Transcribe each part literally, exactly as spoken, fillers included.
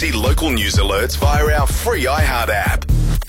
See local news alerts via our free iHeart app.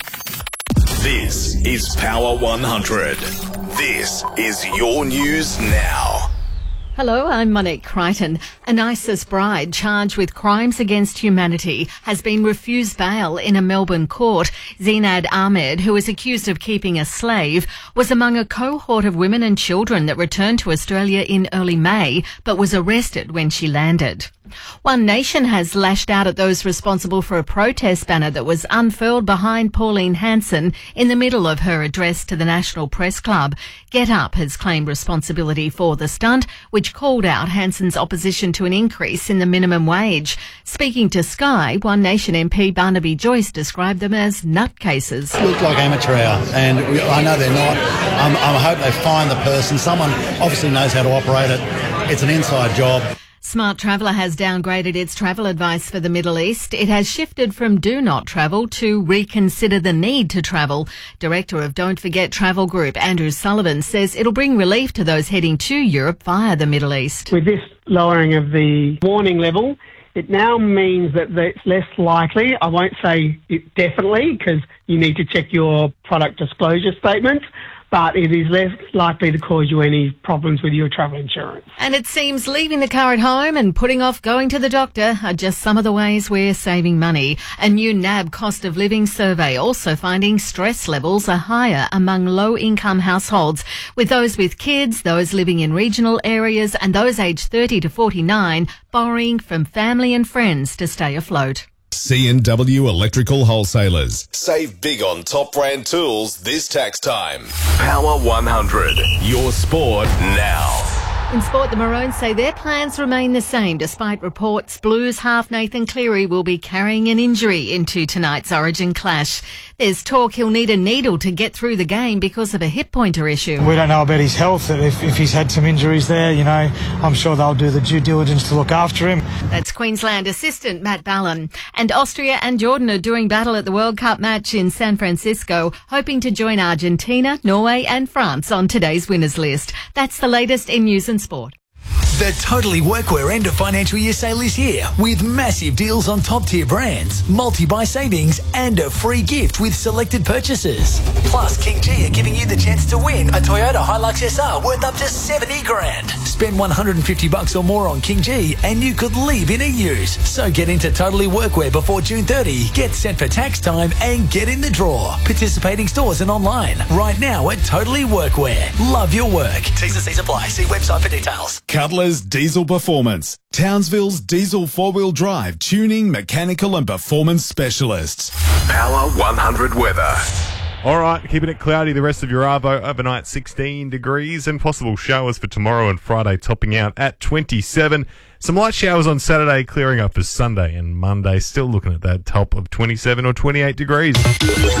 This is Power one hundred. This is your news now. Hello, I'm Monique Crichton. An ISIS bride charged with crimes against humanity has been refused bail in a Melbourne court. Zinad Ahmed, who is accused of keeping a slave, was among a cohort of women and children that returned to Australia in early May, but was arrested when she landed. One Nation has lashed out at those responsible for a protest banner that was unfurled behind Pauline Hanson in the middle of her address to the National Press Club. Get Up has claimed responsibility for the stunt, which called out Hanson's opposition to an increase in the minimum wage. Speaking to Sky, One Nation M P Barnaby Joyce described them as nutcases. Look like amateur hour, and we, I know they're not. Um, I hope they find the person. Someone obviously knows how to operate it. It's an inside job. Smart Traveller has downgraded its travel advice for the Middle East. It has shifted from do not travel to reconsider the need to travel. Director of Don't Forget Travel Group, Andrew Sullivan, says it'll bring relief to those heading to Europe via the Middle East. With this lowering of the warning level, it now means that it's less likely. I won't say it definitely, because you need to check your product disclosure statements, but it is less likely to cause you any problems with your travel insurance. And it seems leaving the car at home and putting off going to the doctor are just some of the ways we're saving money. A new N A B cost of living survey also finding stress levels are higher among low-income households, with those with kids, those living in regional areas and those aged thirty to forty-nine borrowing from family and friends to stay afloat. C and W Electrical Wholesalers. Save big on top brand tools this tax time. Power one hundred. Your sport now. In sport, the Maroons say their plans remain the same despite reports Blues half Nathan Cleary will be carrying an injury into tonight's Origin clash. There's talk he'll need a needle to get through the game because of a hip pointer issue. We don't know about his health. If, if he's had some injuries there, you know, I'm sure they'll do the due diligence to look after him. That's Queensland assistant Matt Ballon. And Austria and Jordan are doing battle at the World Cup match in San Francisco, hoping to join Argentina, Norway and France on today's winners list. That's the latest in news and sport. The Totally Workwear end of financial year sale is here with massive deals on top tier brands, multi-buy savings and a free gift with selected purchases. Plus, King G are giving you the chance to win a Toyota Hilux S R worth up to seventy grand. Spend one hundred fifty bucks or more on King G and you could leave in a use. So get into Totally Workwear before June thirtieth, get set for tax time and get in the draw. Participating stores and online right now at Totally Workwear. Love your work. T's and C's apply. See website for details. Cutler's Diesel Performance. Townsville's diesel four-wheel drive tuning, mechanical and performance specialists. Power one hundred weather. All right, keeping it cloudy the rest of your Arvo. Overnight sixteen degrees and possible showers for tomorrow and Friday topping out at twenty-seven. Some light showers on Saturday, clearing up for Sunday and Monday. Still looking at that top of twenty-seven or twenty-eight degrees. Everybody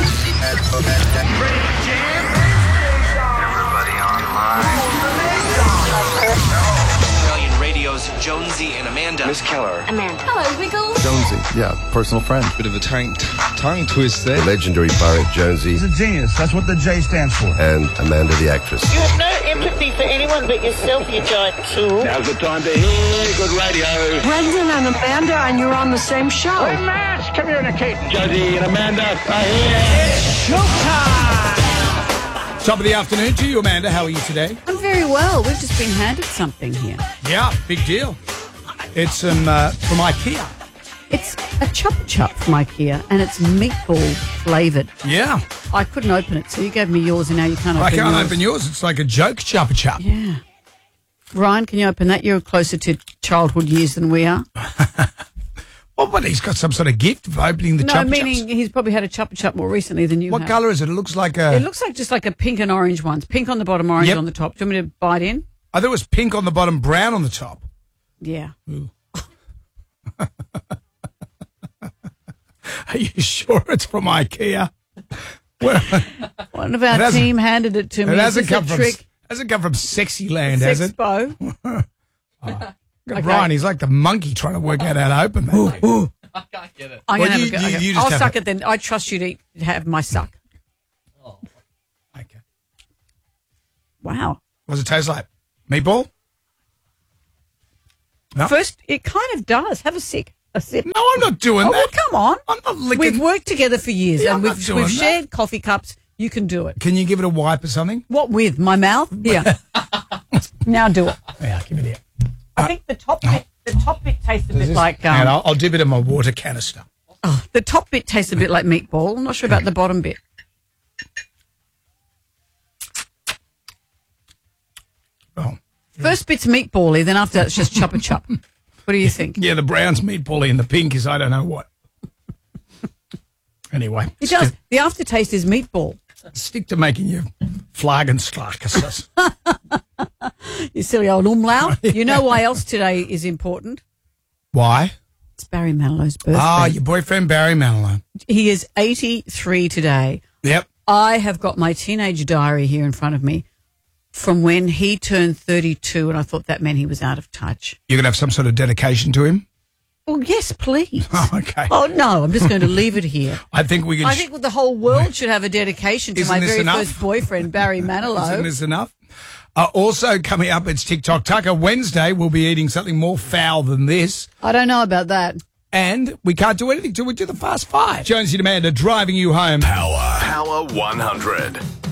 online. Australian Radio's Jonesy and Amanda. Miss Keller. Amanda. Hello, Wiggles. Jonesy, yeah, personal friend. Bit of a tongue, tongue twist there. The legendary pirate Jonesy. He's a genius. That's what the J stands for. And Amanda the actress. You have no empathy for anyone but yourself, you giant tool. Now's the time to hear good radio. Brendan and Amanda, and you're on the same show. We're mass communicating. Jonesy and Amanda are here. It's showtime! Top of the afternoon to you, Amanda. How are you today? I'm very well. We've just been handed something here. Yeah, big deal. It's um, uh, from IKEA. It's a Chupa Chup from IKEA, and it's meatball flavoured. Yeah. I couldn't open it, so you gave me yours, and now you can't open yours. I can't yours. open yours. It's like a joke Chupa Chup. Yeah. Ryan, can you open that? You're closer to childhood years than we are. Well, but he's got some sort of gift for opening the no, Chupa Chups. No, meaning he's probably had a Chupa Chup more recently than you what have. What colour is it? It looks like a... It looks like just like a pink and orange one. It's pink on the bottom, orange yep. on the top. Do you want me to bite in? I thought it was pink on the bottom, brown on the top. Yeah. Ooh. Are you sure it's from IKEA? Well, one of our team handed it to me. It hasn't come from trick. hasn't come from Sexy Land, has it? Sexpo. oh. Okay. Brian, he's like the monkey trying to work out how to open that. Ooh, ooh. I can't get it. I'm well, gonna you, have a go. You, okay. you I'll suck it. it then. I trust you to have my suck. Oh. Okay. Wow. What does it taste like? Meatball? No? First, it kind of does. Have a sick. A sip. No, I'm not doing Oh, that. well, come on. I'm not licking. We've worked together for years, Yeah, and I'm not we've, doing we've that. shared coffee cups. You can do it. Can you give it a wipe or something? What with? My mouth? Yeah. Now do it. Yeah, give it here. I think the top bit, the top bit tastes a bit This- like. and Um, I'll, I'll dip it in my water canister. oh, the top bit tastes a bit like meatball. I'm not sure about the bottom bit. Oh. First bit's meatbally, then after that it's just chopper chop. What do you think? Yeah, the brown's meatbally and the pink is I don't know what. Anyway. It does. The aftertaste is meatball. Stick to making your Flagenschlackers. You silly old umlaut. You know why else today is important? Why? It's Barry Manilow's birthday. Ah, your boyfriend Barry Manilow. He is eighty-three today. Yep. I have got my teenage diary here in front of me from when he turned thirty-two, and I thought that meant he was out of touch. You're going to have some sort of dedication to him? Well, yes, please. Oh, okay. Oh, no, I'm just going to leave it here. I think we can... I think the whole world should have a dedication to Isn't my this very enough? first boyfriend, Barry Manilow. Isn't this enough? Uh, also coming up, it's TikTok Tucker Wednesday. We'll be eating something more foul than this. I don't know about that. And we can't do anything till we do the Fast Five. Jonesy and Amanda driving you home. Power. Power one hundred.